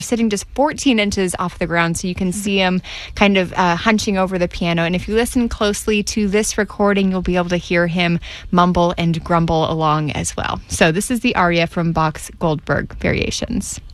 sitting just 14 inches off the ground, so you can see him kind of hunching over the piano. And if you listen closely to this recording, you'll be able to hear him mumble and grumble along as well. So this is the aria from Bach's Goldberg Variations.